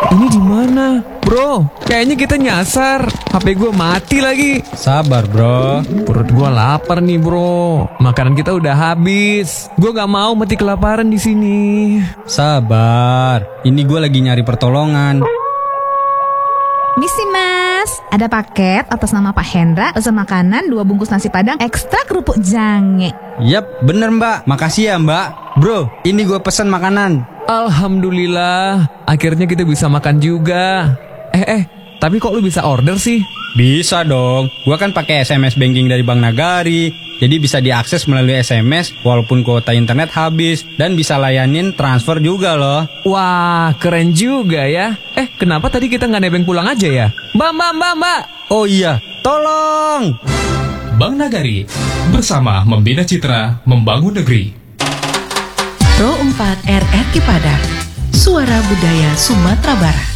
Ini di mana? Bro, kayaknya kita nyasar. HP gue mati lagi. Sabar bro. Perut gue lapar nih bro. Makanan kita udah habis. Gue gak mau mati kelaparan di sini. Sabar. Ini gue lagi nyari pertolongan. Misi mas, ada paket atas nama Pak Hendra, pesan makanan 2 bungkus nasi padang ekstra kerupuk jange. Yap, bener mbak. Makasih ya mbak. Bro, ini gue pesan makanan. Alhamdulillah, akhirnya kita bisa makan juga. Tapi kok lu bisa order sih? Bisa dong. Gue kan pakai SMS banking dari Bank Nagari. Jadi bisa diakses melalui SMS walaupun kuota internet habis. Dan bisa layanin transfer juga loh. Wah, keren juga ya. Kenapa tadi kita nggak nebeng pulang aja ya? Mbak. Oh iya, tolong. Bank Nagari, bersama membina citra, membangun negeri. Pro 4 RRQ Padang, Suara Budaya Sumatera Barat.